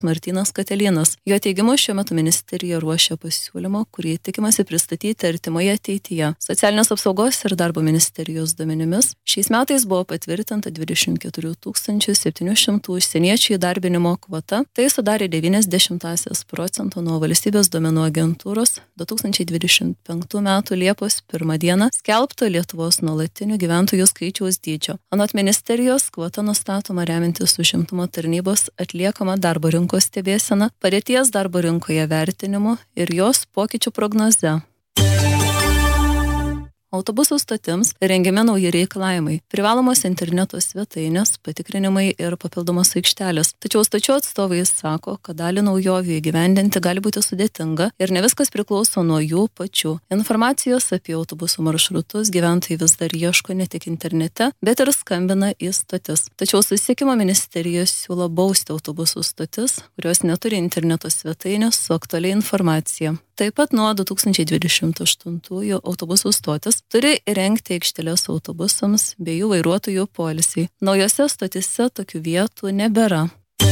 Martynas Katelinas. Jo teigimu, šiuo metu ministerija ruošia pasiūlymą, kurį tikimasi pristatyti artimoje ateityje. Socialinės apsaugos ir darbo ministerijos duomenimis šiais metais buvo patvirtinta 24 700 užsieniečių įdarbinimo kvota. Tai sudarė 90% nuo valstybės duomenų agentūros 2025 m. Liepos 1 d. skelbto Lietuvos nuolatinių gyventojų skaičiaus dydžio. Anot ministerijos, kvota nustatoma remiantis užimtumo tarnybos atliekama darbo rinkos stebėsena, padėties darbo rinkoje vertinimu ir jos pokyčių prognoze. Autobusų stotims rengiami nauji reikalavimai, privalomos interneto svetainės, patikrinimai ir papildomos aikštelės. Tačiau stočių atstovai sako, kad dalį naujovių įgyvendinti gali būti sudėtinga ir ne viskas priklauso nuo jų pačių. Informacijos apie autobusų maršrutus gyventojai vis dar ieško ne tik internete, bet ir skambina į stotis. Tačiau susisiekimo ministerija siūlo bausti autobusų stotis, kurios neturi interneto svetainės su aktualia informacija. Taip pat nuo 2028 autobusų stotis turi įrengti aikšteles autobusams bei jų vairuotojų poilsiai. Naujose stotise tokių vietų nebėra.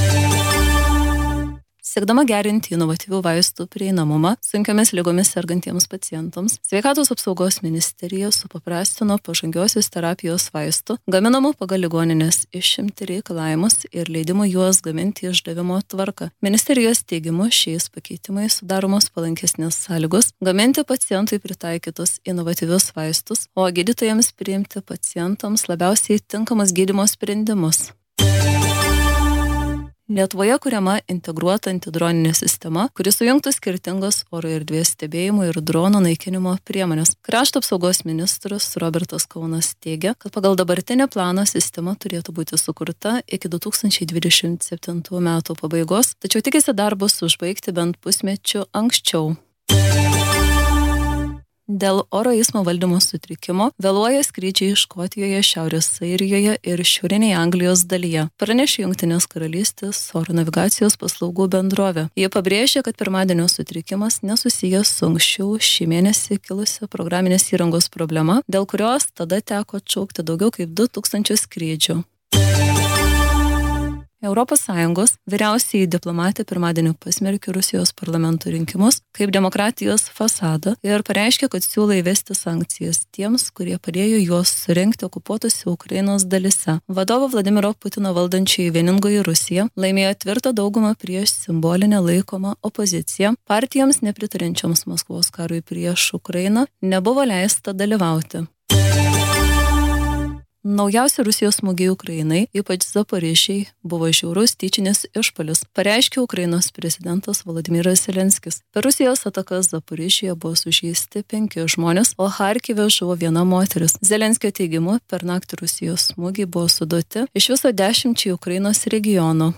Siekdama gerinti inovatyvių vaistų prieinamumą sunkiomis ligomis sergantiems pacientams, Sveikatos apsaugos ministerija supaprastino pažangiosios terapijos vaistų gaminamų pagal ligoninės išimti reikalavimus ir leidimų juos gaminti išdavimo tvarką. Ministerijos teigimu šiais pakeitimais sudaromos palankesnės sąlygos gaminti pacientui pritaikytus inovatyvius vaistus, o gydytojams priimti pacientams labiausiai tinkamus gydymo sprendimus. Lietuvoje kuriama integruota antidroninė sistema, kuri sujungtų skirtingas oro erdvės stebėjimo ir drono naikinimo priemonės. Krašto apsaugos ministras Robertas Kaunas teigia, kad pagal dabartinį planą sistema turėtų būti sukurta iki 2027 metų pabaigos, tačiau tikisi darbus užbaigti bent pusmečiu anksčiau. Dėl oro eismo valdymo sutrikimo vėluoja skrydžiai Škotijoje, Šiaurės Airijoje ir šiaurinėje Anglijos dalyje, pranešė Jungtinės karalystės oro navigacijos paslaugų bendrovė. Jie pabrėžė, kad pirmadienio sutrikimas nesusijęs su anksčiau šį mėnesį kilusia programinės įrangos problema, dėl kurios tada teko atšaukti daugiau kaip 2000 skrydžių. ES vyriausioji diplomatė pirmadienį pasmerkė Rusijos parlamento rinkimus kaip demokratijos fasadą ir pareiškė, kad siūlo įvesti sankcijas tiems, kurie padėjo juos surengti okupuotose Ukrainos dalyse. Vadovo Vladimiro Putino valdančioji Vieningoji Rusija laimėjo tvirtą daugumą prieš simbolinę laikomą opoziciją. Partijoms nepritarančioms Maskvos karui prieš Ukrainą nebuvo leista dalyvauti. Naujausi Rusijos smūgiai Ukrainai, ypač Zaporižei, buvo žiaurus tyčinis išpuolis, pareiškė Ukrainos prezidentas Volodymyras Zelenskis. Per Rusijos atakas Zaporižėje buvo sužeisti 5 žmonės, o Charkive žuvo 1 moteris. Zelenskio teigimu, per naktį Rusijos smūgiai buvo suduoti iš viso 10 Ukrainos regionų.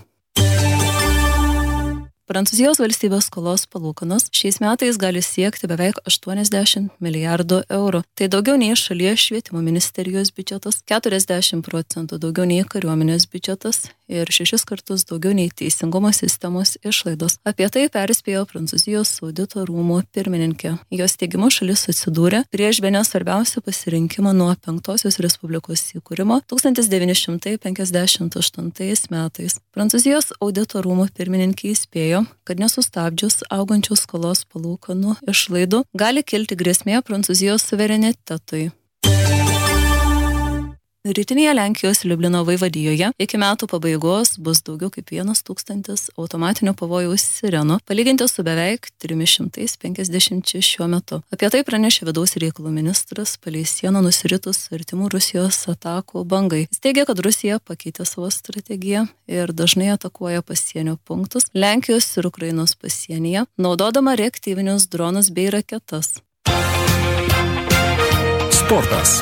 Prancūzijos valstybės skolos palūkanos šiais metais gali siekti beveik 80 milijardų eurų. Tai daugiau nei šalies švietimo ministerijos biudžetas, 40% daugiau nei kariuomenės biudžetas ir 6 kartus daugiau nei teisingumo sistemos išlaidos. Apie tai perspėjo Prancūzijos audito rūmų pirmininkė. Jos teigimu šalis atsidūrė prieš bene svarbiausią pasirinkimą nuo 5-osios Respublikos įkūrimo 1958 metais. Prancūzijos audito rūmų pirmininkė įspėjo, kad nesustabdžius augančių skolos palūkanų išlaidų gali kilti grėsmė Prancūzijos suverenitetui. Rytinėje Lenkijos Liublino vaivadijoje iki metų pabaigos bus daugiau kaip 1000 automatinio pavojaus sirenų, palyginti su beveik 350 šiuo metu. Apie tai pranešė vidaus reikalų ministras palei sieną nusiritus artimų Rusijos atakų bangai. Jis teigia, kad Rusija pakeitė savo strategiją ir dažnai atakuoja pasienio punktus Lenkijos ir Ukrainos pasienyje, naudodama reaktyvinius dronus bei raketas. Sportas.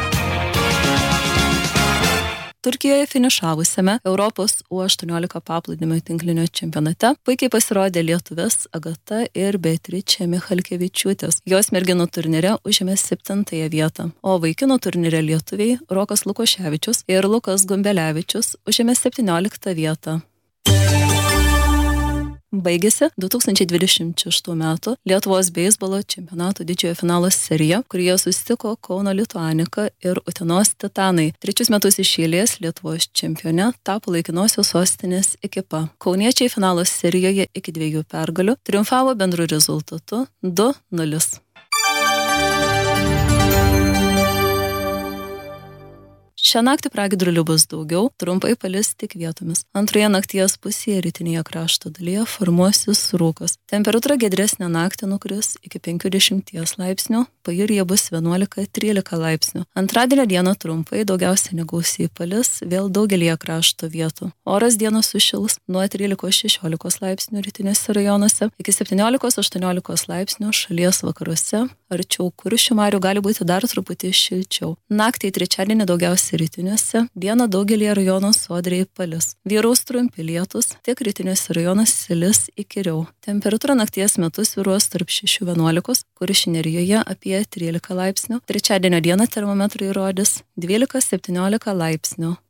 Turkijoje finišavusiame Europos U18 paplūdimio tinklinio čempionate puikiai pasirodė lietuvės Agata ir Beatričė Michalkevičiūtės. Jos merginų turnyre užėmė 7 vietą, o vaikinų turnyre lietuviai Rokas Lukoševičius ir Lukas Gumbelevičius užėmė 17 vietą. Baigėsi 2026 metų Lietuvos beisbolo čempionato didžiojo finalo serija, kurioje susitiko Kauno Lituanika ir Utenos Titanai. 3 metus iš eilės Lietuvos čempione tapo laikinosios sostinės ekipa. Kauniečiai finalo serijoje iki 2 pergalių triumfavo bendru rezultatu 2-0. Šią naktį pragiedrulių bus daugiau, trumpai palis tik vietomis. Antroje nakties pusėje rytinėje krašto dalyje formuosis rūkas. Temperatūra giedresnė naktį nukris iki 50 laipsnių, pajūryje bus 11-13 laipsnių. Antradienio dieną trumpai, daugiausia negausiai palis, vėl daugelįje krašto vietų. Oras dieną sušils nuo 13-16 laipsnių rytinėse rajonuose iki 17-18 laipsnių šalies vakaruose. Arčiau Kuršių marių gali būti dar truputį šilčiau. Naktį trečiadienį daugiausiai rytiniuose, dieną daugelį rajonų sodriai palis. Vyraus trumpi lietus, tiek rytiniuose rajonuose lis įkyriau. Temperatūra nakties metu svyruos tarp 6-11, Kuršių nerijoje apie 13 laipsnių. Trečiadienio dieną termometrai rodys 12-17 laipsnių.